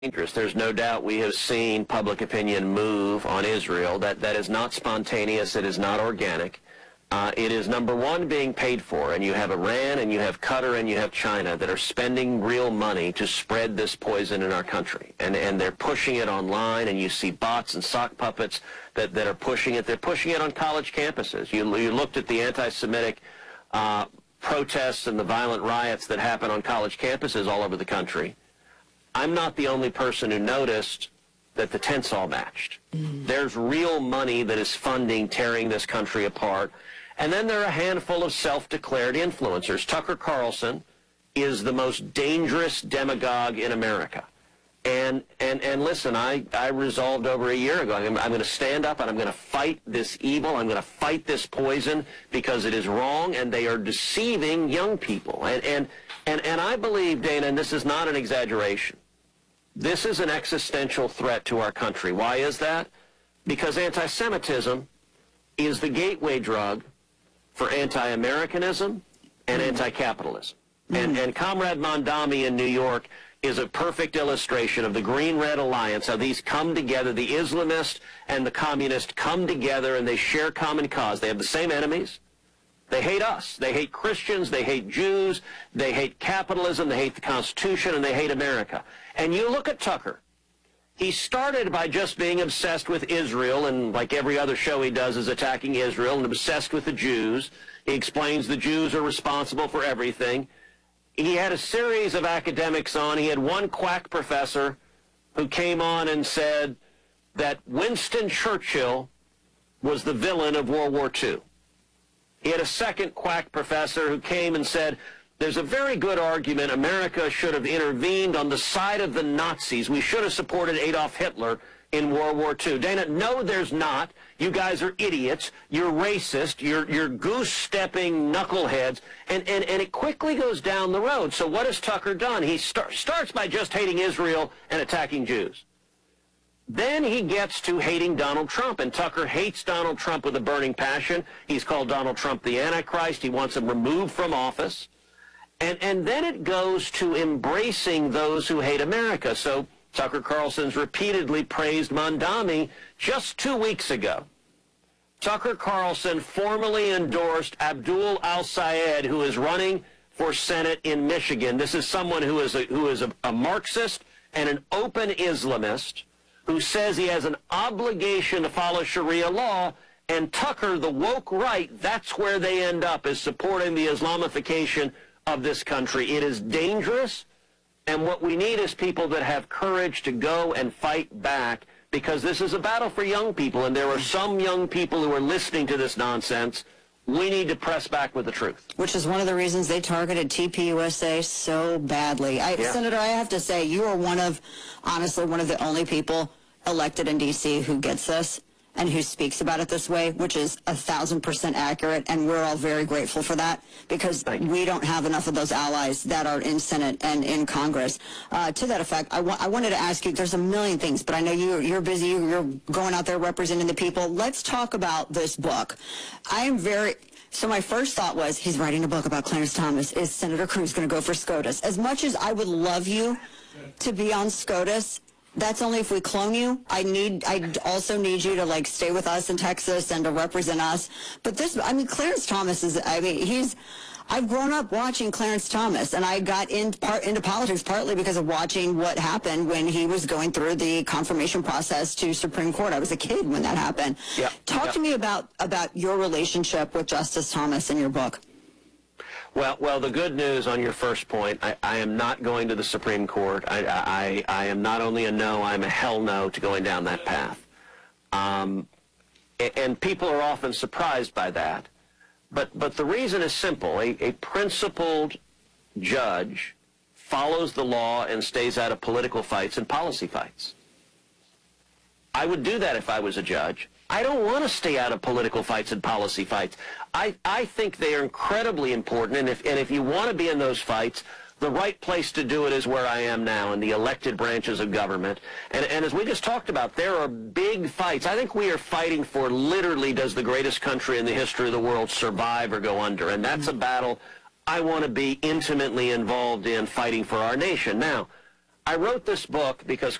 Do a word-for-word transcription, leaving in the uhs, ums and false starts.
dangerous. There's no doubt we have seen public opinion move on Israel. That that is not spontaneous. It is not organic. Uh, it is, number one, being paid for. And you have Iran and you have Qatar and you have China that are spending real money to spread this poison in our country. And, and they're pushing it online, and you see bots and sock puppets that, that are pushing it. They're pushing it on college campuses. You, you looked at the anti-Semitic uh, protests and the violent riots that happen on college campuses all over the country. I'm not the only person who noticed that the tents all matched. Mm. There's real money that is funding tearing this country apart. And then there are a handful of self-declared influencers. Tucker Carlson is the most dangerous demagogue in America. And and and listen, I, I resolved over a year ago, I'm, I'm going to stand up and I'm going to fight this evil. I'm going to fight this poison because it is wrong, and they are deceiving young people. And, and, and, and I believe, Dana, and this is not an exaggeration, this is an existential threat to our country. Why is that? Because anti-Semitism is the gateway drug for anti-Americanism and mm. anti-capitalism. Mm. And, and Comrade Mondami in New York is a perfect illustration of the Green-Red Alliance, how these come together, the Islamist and the communist come together, and they share common cause. They have the same enemies. They hate us. They hate Christians. They hate Jews. They hate capitalism. They hate the Constitution, and they hate America. And you look at Tucker. He started by just being obsessed with Israel, and like every other show he does is attacking Israel, and obsessed with the Jews. He explains the Jews are responsible for everything. He had a series of academics on. He had one quack professor who came on and said that Winston Churchill was the villain of World War Two. He had a second quack professor who came and said, there's a very good argument America should have intervened on the side of the Nazis. We should have supported Adolf Hitler in World War Two. Dana, no, there's not. You guys are idiots. You're racist. You're, you're goose-stepping knuckleheads. And, and, and it quickly goes down the road. So what has Tucker done? He start, starts by just hating Israel and attacking Jews. Then he gets to hating Donald Trump, and Tucker hates Donald Trump with a burning passion. He's called Donald Trump the Antichrist. He wants him removed from office. And, and then it goes to embracing those who hate America. So Tucker Carlson's repeatedly praised Mondami just two weeks ago. Tucker Carlson formally endorsed Abdul al-Sayed, who is running for Senate in Michigan. This is someone who is a, who is a, a Marxist and an open Islamist, who says he has an obligation to follow Sharia law. And Tucker, the woke right, that's where they end up, is supporting the Islamification of this country. It is dangerous, and what we need is people that have courage to go and fight back, because this is a battle for young people, and there are some young people who are listening to this nonsense. We need to press back with the truth. Which is one of the reasons they targeted T P U S A so badly. I, yeah. Senator, I have to say, you are one of, honestly, one of the only people elected in D C who gets this and who speaks about it this way, which is a thousand percent accurate, and we're all very grateful for that, because we don't have enough of those allies that are in Senate and in Congress. Uh, to that effect, I, wa I wanted to ask you, there's a million things, but I know you, you're busy, you're going out there representing the people. Let's talk about this book. I am very... So my first thought was, he's writing a book about Clarence Thomas. Is Senator Cruz going to go for SCOTUS? As much as I would love you to be on SCOTUS, that's only if we clone you. I need, I also need you to like stay with us in Texas and to represent us. But this, I mean, Clarence Thomas is, I mean, he's, I've grown up watching Clarence Thomas, and I got in part into politics partly because of watching what happened when he was going through the confirmation process to Supreme Court. I was a kid when that happened. Yeah. Talk yeah. to me about, about your relationship with Justice Thomas in your book. Well, well, the good news on your first point, I, I am not going to the Supreme Court. I, I, I am not only a no, I'm a hell no to going down that path. Um, and, and people are often surprised by that. But, but the reason is simple. A, a principled judge follows the law and stays out of political fights and policy fights. I would do that if I was a judge. I don't want to stay out of political fights and policy fights. I, I think they are incredibly important, and if, and if you want to be in those fights, the right place to do it is where I am now, in the elected branches of government. And, and as we just talked about, there are big fights. I think we are fighting for, literally, does the greatest country in the history of the world survive or go under? And that's a battle I want to be intimately involved in, fighting for our nation. Now, I wrote this book because